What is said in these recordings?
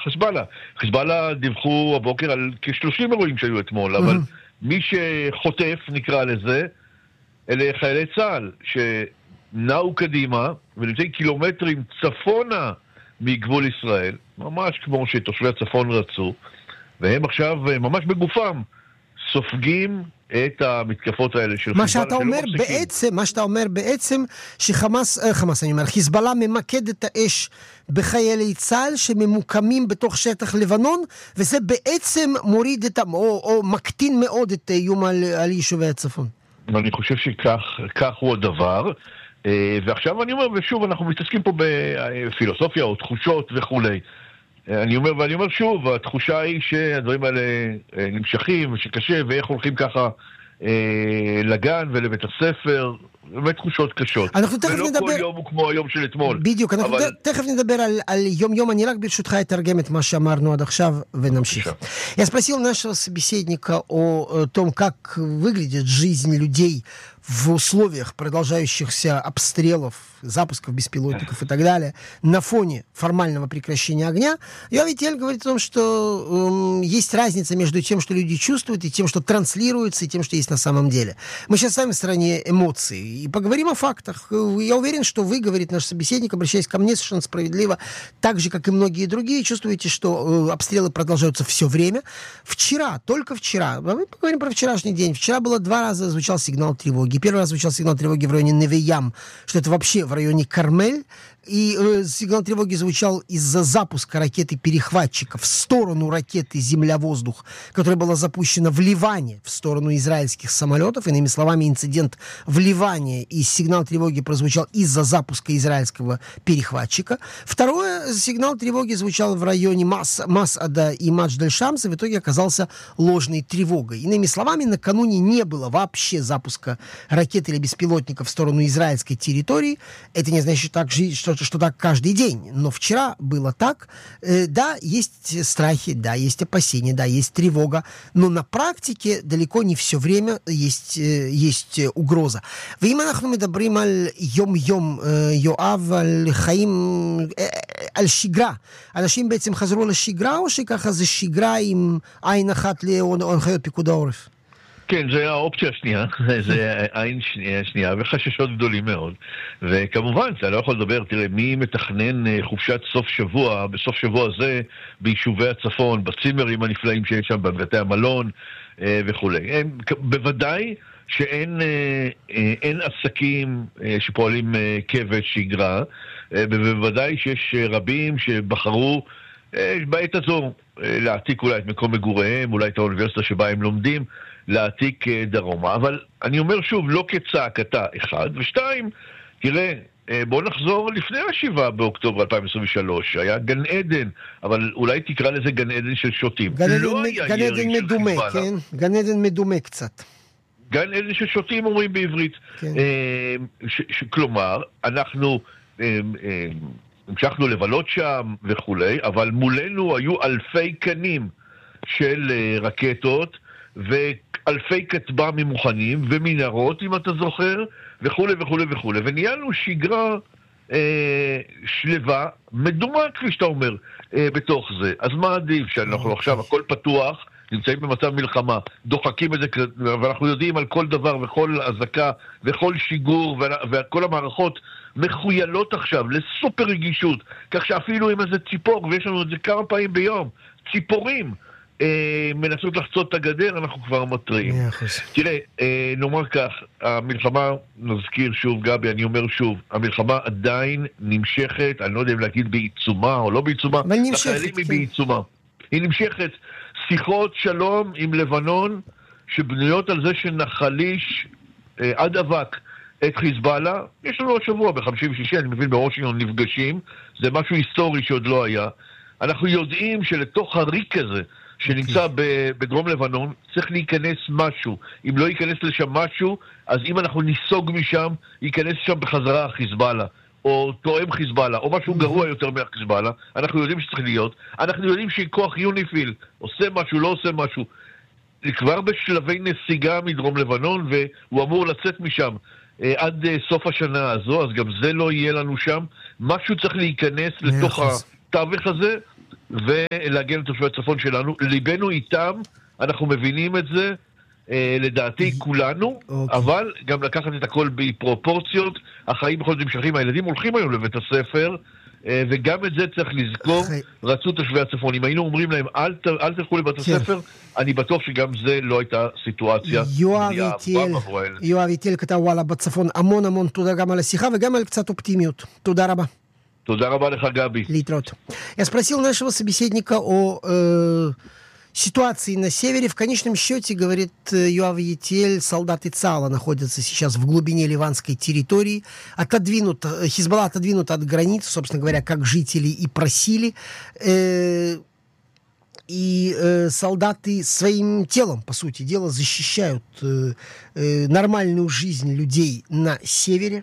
חיזבאללה. חיזבאללה דיווחו הבוקר על כ-30 אירועים שהיו אתמול, אבל מי שחוטף, נקרא לזה, אלה חיילי צה"ל, שנעו קדימה, ונמצאים קילומטרים צפונה מגבול ישראל, ממש כמו שתושבי הצפון רצו, והם עכשיו ממש בגופם סופגים את המתקפות האלה של חיזבאללה. מה שאתה אומר בעצם חיזבאללה ממקד את האש בחיילי צה"ל שממוקמים בתוך שטח לבנון, וזה בעצם מוריד או מקטין מאוד את האיום על יישובי הצפון. אני חושב שכך הוא הדבר. ועכשיו אני אומר, ושוב, אנחנו מתעסקים פה בפילוסופיה או תחושות וכולי. אני אומר שוב, התחושה היא שהדברים האלה נמשכים ושקשה, ואיך הולכים ככה לגן ולבית הספר, באמת תחושות קשות. ולא כל יום הוא כמו היום של אתמול. בדיוק, אנחנו תכף נדבר על יום-יום, אני רק ברשותך אתרגם את מה שאמרנו עד עכשיו ונמשיך. Я спросил нашего собеседника о том, как выглядит жизнь людей в условиях продолжающихся обстрелов, запусков беспилотников и так далее, на фоне формального прекращения огня. Йоави Тель говорит о том, что есть разница между тем, что люди чувствуют, и тем, что транслируется, и тем, что есть на самом деле. Мы сейчас сами в стране эмоций, и поговорим о фактах. Я уверен, что вы, говорит наш собеседник, обращаясь ко мне совершенно справедливо, так же, как и многие другие, чувствуете, что обстрелы продолжаются все время. Вчера, только вчера, мы поговорим про вчерашний день, вчера было 2 раза звучал сигнал тревоги. Первый раз звучал сигнал тревоги в районе Невеям, что это вообще в районе Кармель, и сигнал тревоги звучал из-за запуска ракеты-перехватчика в сторону ракеты «Земля-воздух», которая была запущена в Ливане в сторону израильских самолетов. Иными словами, инцидент в Ливане, и сигнал тревоги прозвучал из-за запуска израильского перехватчика. Второе, сигнал тревоги звучал в районе Масада и Мадж-дель-Шамс, и в итоге оказался ложной тревогой. Иными словами, накануне не было вообще запуска ракет или беспилотников в сторону израильской территории. Это не значит так, что так каждый день. Но вчера было так. Да, есть страхи, да, есть опасения, да, есть тревога. Но на практике далеко не все время есть угроза. ואם אנחנו מדברים על יום-יום, יואב, על חיים, על שגרה, אנשים בעצם חזרו לשגרה, או שככה זה שגרה עם עין אחת להנחיות פיקוד העורף? כן, זה האופציה השנייה, זה עין שנייה, וחששות גדולים מאוד. וכמובן, אתה לא יכול לדבר, תראה, מי מתכנן חופשת סוף שבוע, בסוף שבוע הזה, ביישובי הצפון, בצימרים הנפלאים שיש שם, בבתי המלון וכו'. בוודאי שאין עסקים שפועלים כבד שגרה, ובוודאי שיש רבים שבחרו בעת הזו להעתיק אולי את מקום מגוריהם, אולי את האוניברסיטה שבה הם לומדים, להעתיק דרומה. אבל אני אומר שוב, לא כצעקתה, 1, ו2, תראה, בואו נחזור לפני 7 באוקטובר 2023, היה גן עדן, אבל אולי תקרא לזה גן עדן של שוטים. גן עדן מדומה, כן? גן עדן מדומה קצת. גן עדן של שוטים אומרים בעברית. כן. כלומר, אנחנו המשכנו לבלות שם וכולי, אבל מולנו היו אלפי קנים של רקטות, ואלפי כטב"מים מוכנים, ומנהרות, אם אתה זוכר, וכולי וכולי וכולי. וניהלנו שגרה שלווה, מדומה, כפי שאתה אומר, בתוך זה. אז מה עדיף? שאנחנו עכשיו, הכל פתוח, נמצאים במצב מלחמה, דוחקים את זה, ואנחנו יודעים על כל דבר, וכל הזקה, וכל שיגור, וכל המערכות מחוילות עכשיו לסופר רגישות, כך שאפילו עם איזה ציפור, ויש לנו את זה כמה פעמים ביום, ציפורים, מנסות לחצות את הגדר, אנחנו כבר מטראים. תראה, נאמר כך, המלחמה, נזכיר שוב, גבי, אני אומר שוב, המלחמה עדיין נמשכת, אני לא יודע אם להגיד בעיצומה או לא בעיצומה, החיילים היא בעיצומה. היא נמשכת. שיחות שלום עם לבנון, שבנויות על זה שנחליש עד אבק את חיזבאללה. יש לנו השבוע ב-56, אני מבין בוושינגטון נפגשים, זה משהו היסטורי שעוד לא היה. אנחנו יודעים שלתוך הריק הזה, שנמצא בדרום לבנון, צריך להיכנס משהו. אם לא ייכנס לשם משהו, אז אם אנחנו ניסוג משם, ייכנס שם בחזרה החיזבאללה, או תואם חיזבאללה, או משהו גרוע יותר מהחיזבאללה. אנחנו יודעים שצריך להיות. אנחנו יודעים שכוח יוניפיל עושה משהו, לא עושה משהו. כבר בשלבי נסיגה מדרום לבנון, והוא אמור לצאת משם עד סוף השנה הזו, אז גם זה לא יהיה לנו שם. משהו צריך להיכנס לתוך התווך הזה, ולהגן לתושבי הצפון שלנו. ליבנו איתם, אנחנו מבינים את זה, לדעתי כולנו, אבל גם לקחת את הכל בפרופורציות. החיים בכל זאת נמשכים, הילדים הולכים היום לבית הספר, וגם את זה צריך לזכור. רצו תושבי הצפון, אם היינו אומרים להם אל תלכו לבית הספר, אני בטוח שגם זה לא הייתה סיטואציה. יואב איטיל כתב וואלה בצפון, המון תודה גם על השיחה וגם על קצת אופטימיות. תודה רבה. תודה רבה לך, Габи. Литрот. Я спросил нашего собеседника о ситуации на севере. В конечном счете, говорит Йоав Етель, солдаты ЦАЛа находятся сейчас в глубине ливанской территории. Хизбалла отодвинут от границ, собственно говоря, как жители и просили. И солдаты своим телом, по сути дела, защищают нормальную жизнь людей на севере.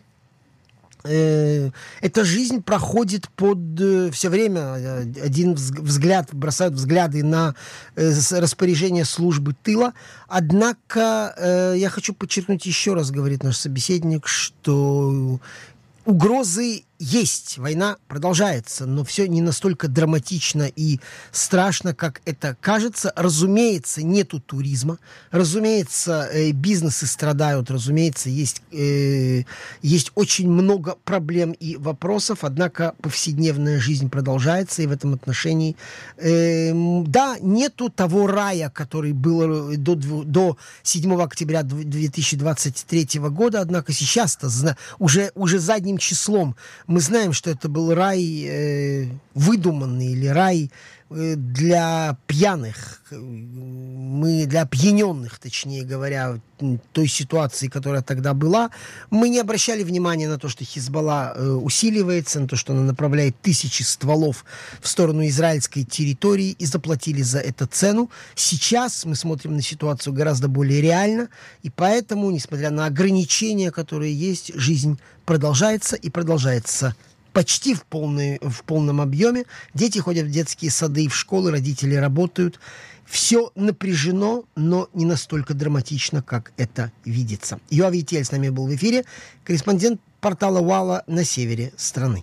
Эта жизнь проходит под все время, один взгляд, бросают взгляды на распоряжение службы тыла. Однако я хочу подчеркнуть еще раз, говорит наш собеседник, что угрозы есть, война продолжается, но все не настолько драматично и страшно, как это кажется. Разумеется, нету туризма, разумеется, бизнесы страдают, разумеется, есть очень много проблем и вопросов, однако повседневная жизнь продолжается, и в этом отношении, да, нету того рая, который был до 7 октября 2023 года, однако сейчас-то уже задним числом мы знаем, что это был рай выдуманный или рай для пьяных, для опьяненных, точнее говоря, той ситуации, которая тогда была. Мы не обращали внимания на то, что Хизбалла усиливается, на то, что она направляет тысячи стволов в сторону израильской территории, и заплатили за это цену. Сейчас мы смотрим на ситуацию гораздо более реально, и поэтому, несмотря на ограничения, которые есть, жизнь продолжается и продолжается почти в полном объеме. Дети ходят в детские сады и в школы, родители работают. Все напряжено, но не настолько драматично, как это видится. Йоав Етель с нами был в эфире, корреспондент портала Вала на севере страны.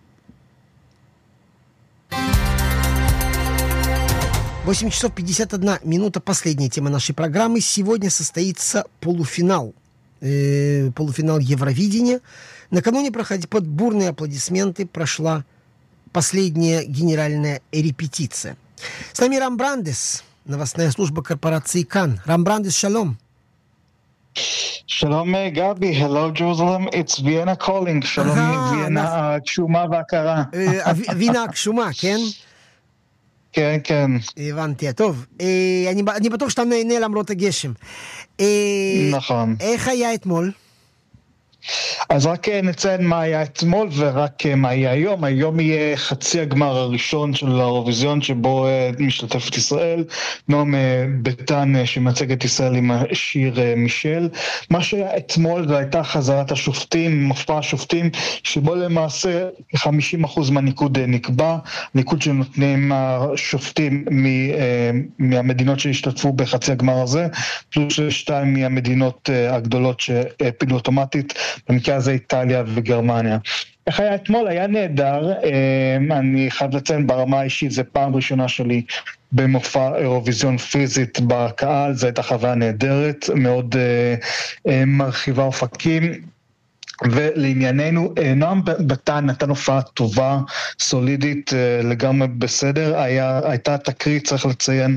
Восемь часов 51 минута. Последняя тема нашей программы. Сегодня состоится полуфинал Евровидения. Накануне под бурные аплодисменты прошла последняя генеральная репетиция. С нами Рам Брандес, новостная служба корпорации КАН. Рам Брандес, шалом. Shalom, Gabi. Hello, Jerusalem. It's Vienna calling. Shalom, Vienna הקשומה והקרה. וינה הקשומה, כן? כן, כן. הבנתי, טוב. אני בטוח שאתה נהנה למרות הגשם. נכון. איך היה אתמול? אז רק נציין מה היה אתמול ורק מה יהיה היום. היום יהיה חצי הגמר הראשון של האירוויזיון שבו משתתפת ישראל, נועם ביטן שמייצג את ישראל עם השיר מישל. מה שהיה אתמול זה הייתה חזרת השופטים, מופע השופטים, שבו למעשה 50% מהניקוד נקבע, ניקוד שנותנים השופטים מהמדינות שהשתתפו בחצי הגמר הזה, פלוס 2 מהמדינות הגדולות שהפילו אוטומטית, במקרה הזה איטליה וגרמניה. איך היה אתמול? היה נהדר. אני חייב לציין ברמה האישית, זה פעם ראשונה שלי במופע אירוויזיון פיזית בקהל, זו הייתה חוויה נהדרת, מאוד מרחיבה אופקים. ולענייננו, נועם ביטן נתן הופעה טובה, סולידית, לגמרי בסדר. הייתה תקרית, צריך לציין,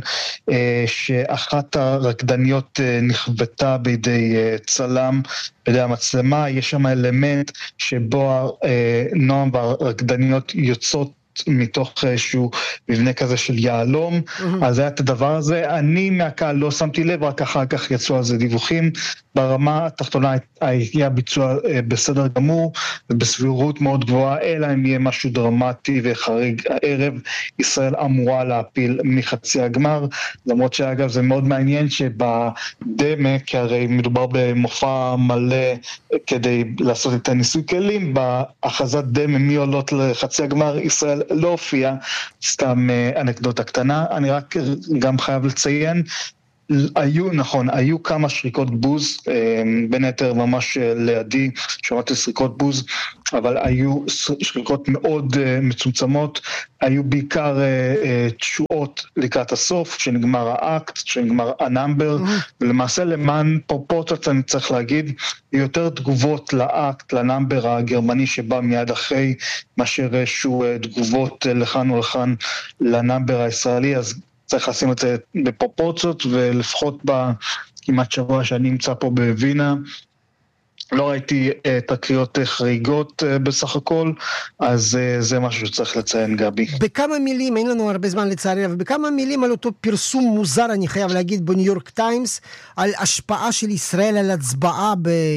שאחת הרקדניות נכבתה בידי צלם, בידי המצלמה. יש שם אלמנט שבו נועם והרקדניות יוצאות מתוך איזשהו מבנה כזה של יעלום, אז היה את הדבר הזה. אני מהקהל לא שמתי לב, רק אחר כך יצאו על זה דיווחים. ברמה התחתונה היה ביצוע בסדר גמור, ובסבירות מאוד גבוהה, אלא אם יהיה משהו דרמטי וחריג הערב, ישראל אמורה להפיל מחצי הגמר, למרות שאגב זה מאוד מעניין שבדמה, כי הרי מדובר במופע מלא כדי לעשות את הניסוי כלים, בהכרזת דמה מי עולות לחצי הגמר, ישראל לא הופיע. סתם אנקדוטה קטנה. אני רק גם חייב לציין, היו כמה שריקות בוז, בין היתר ממש לידי, שמעתי שריקות בוז, אבל היו שריקות מאוד מצומצמות, היו בעיקר תשואות לקראת הסוף, שנגמר האקט, שנגמר הנאמבר, ולמעשה למען פרופורציות אני צריך להגיד, יותר תגובות לאקט, לנאמבר הגרמני שבא מיד אחרי, מאשר איזשהו תגובות לכאן ולכאן לנאמבר הישראלי, אז צריך לשים את זה בפרופורציות, ולפחות בכמעט שבוע שאני נמצא פה בווינה, לא ראיתי תקריות חריגות בסך הכל, אז זה משהו שצריך לציין, גבי. בכמה מילים, אין לנו הרבה זמן לצערי, אבל בכמה מילים על אותו פרסום מוזר, אני חייב להגיד, בניו יורק טיימס, על השפעה של ישראל על הצבעה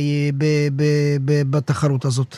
בתחרות הזאת.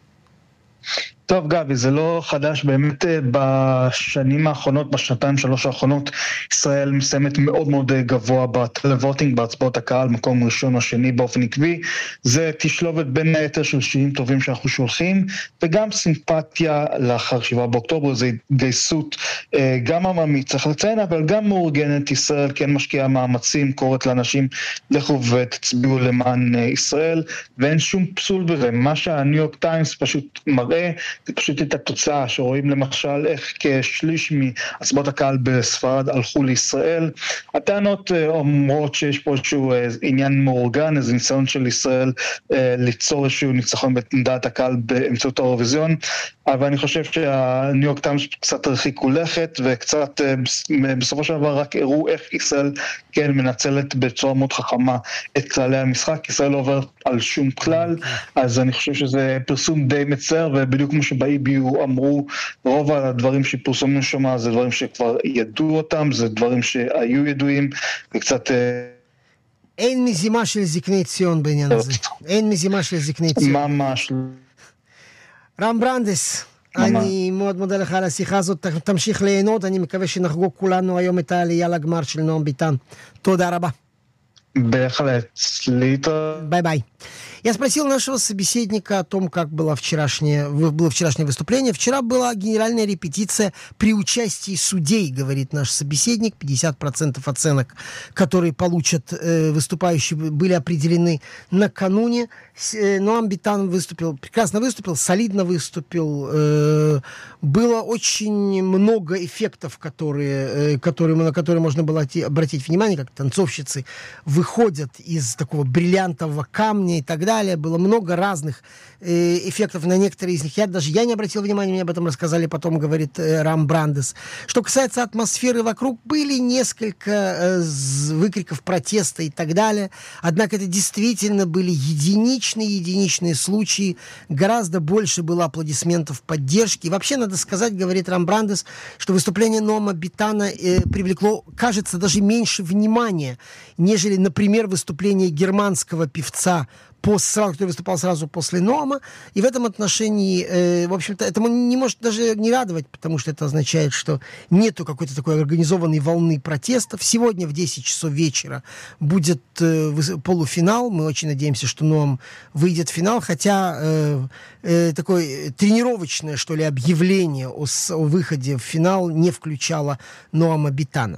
טוב גבי, זה לא חדש, באמת בשנים האחרונות, בשנתיים שלוש האחרונות, ישראל מסיימת מאוד מאוד גבוה בטלווטינג, בהצבעות הקהל, מקום ראשון או שני באופן עקבי, זה תשלובת בין היתר של שירים טובים שאנחנו שולחים, וגם סימפתיה לאחר 7 באוקטובר, זה התגייסות גם עממית, צריך לציין, אבל גם מאורגנת. ישראל כן משקיעה מאמצים, קוראת לאנשים, לכו ותצביעו למען ישראל, ואין שום פסול בזה. מה שהניו יורק טיימס פשוט מראה, זה פשוט את התוצאה שרואים למשל איך כשליש מהצבעות הקהל בספרד הלכו לישראל. הטענות אומרות שיש פה איזשהו עניין מאורגן, איזה ניסיון של ישראל ליצור איזשהו ניצחון בתנועת הקהל באמצעות האירוויזיון, אבל אני חושב שהניו יורק טיימס קצת הרחיקו לכת, וקצת בסופו של דבר רק הראו איך ישראל כן מנצלת בצורה מאוד חכמה את כללי המשחק. ישראל לא עוברת על שום כלל, אז אני חושב שזה פרסום די מצער, ובדיוק כמו שבאיביו אמרו, רוב הדברים שפרסומים שמה זה דברים שכבר ידעו אותם, זה דברים שהיו ידועים, וקצת... אין מזימה של זקני ציון בעניין הזה. אין מזימה של זקני ציון. ממש. רם ברנדס, אני מאוד מודה לך על השיחה הזאת, תמשיך ליהנות, אני מקווה שנחגוג כולנו היום את העלייה לגמר של נועם ביטן. תודה רבה. בהחלט, להתראות. Бай-бай. Я спросил нашего собеседника о том, как было вчерашнее выступление. Вчера была генеральная репетиция при участии судей, говорит наш собеседник. 50% оценок, которые получат выступающие, были определены накануне. Ноам Битан прекрасно выступил, солидно выступил. Было очень много эффектов, на которые можно было обратить внимание, как танцовщицы выходят из такого бриллиантового камня и так далее. Было много разных эффектов, на некоторые из них я не обратил внимания, мне об этом рассказали потом, говорит Рам Брандес. Что касается атмосферы вокруг, были несколько выкриков протеста и так далее, однако это действительно были единичные случаи, гораздо больше было аплодисментов поддержки. И вообще, надо сказать, говорит Рам Брандес, что выступление Ноама Битана привлекло, кажется, даже меньше внимания, нежели, например, выступление германского певца, который выступал сразу после Ноама, и в этом отношении, в общем-то, этому не может даже не радовать, потому что это означает, что нету какой-то такой организованной волны протестов. Сегодня в 10 часов вечера будет полуфинал, мы очень надеемся, что Ноам выйдет в финал, хотя такое тренировочное, что ли, объявление о выходе в финал не включало Ноама Битана.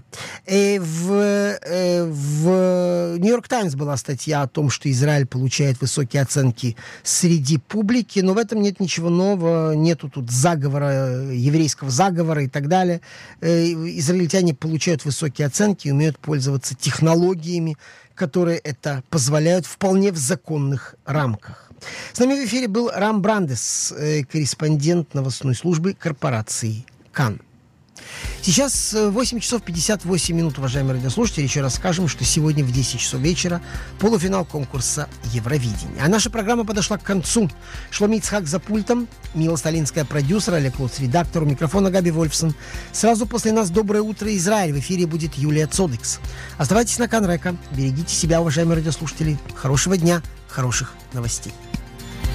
В Нью-Йорк Таймс была статья о том, что Израиль получает высокие оценки среди публики, но в этом нет ничего нового, нету тут заговора, еврейского заговора и так далее. Израильтяне получают высокие оценки и умеют пользоваться технологиями, которые это позволяют вполне в законных рамках. С нами в эфире был Рам Брандес, корреспондент новостной службы корпорации КАН. Сейчас 8 часов 58 минут, уважаемые радиослушатели. Еще раз скажем, что сегодня в 10 часов вечера полуфинал конкурса Евровидения. А наша программа подошла к концу. Шломи Ицхак за пультом, Мила Сталинская продюсер, Олег Луц редактор, у микрофона Габи Вольфсон. Сразу после нас «Доброе утро, Израиль». В эфире будет Юлия Цодекс. Оставайтесь на Кан Река. Берегите себя, уважаемые радиослушатели. Хорошего дня, хороших новостей.